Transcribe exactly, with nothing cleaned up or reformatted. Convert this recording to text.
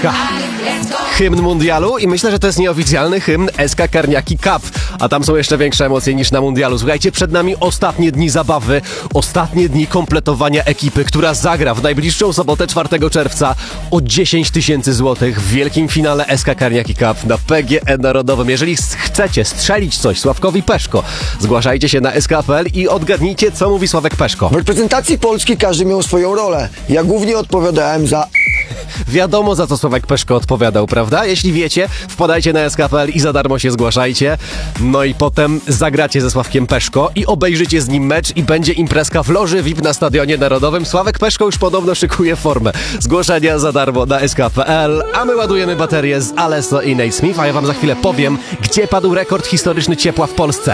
K. Hymn mundialu i myślę, że to jest nieoficjalny hymn S K Karniaki Cup, a tam są jeszcze większe emocje niż na mundialu. Słuchajcie, przed nami ostatnie dni zabawy, ostatnie dni kompletowania ekipy, która zagra w najbliższą sobotę czwartego czerwca o dziesięć tysięcy złotych w wielkim finale S K Karniaki Cup na P G E Narodowym. Jeżeli chcecie strzelić coś Sławkowi Peszko, zgłaszajcie się na S K kropka P L i odgadnijcie, co mówi Sławek Peszko. W reprezentacji Polski każdy miał swoją rolę. Ja głównie odpowiadałem za... Wiadomo, za co Sławek Peszko odpowiadał, prawda? Jeśli wiecie, wpadajcie na S K kropka P L i za darmo się zgłaszajcie. No i potem zagracie ze Sławkiem Peszko i obejrzycie z nim mecz i będzie imprezka w loży V I P na Stadionie Narodowym. Sławek Peszko już podobno szykuje formę. Zgłoszenia za darmo na S K kropka P L, a my ładujemy baterię z Alesso i Nate Smith, a ja wam za chwilę powiem, gdzie padł rekord historyczny ciepła w Polsce.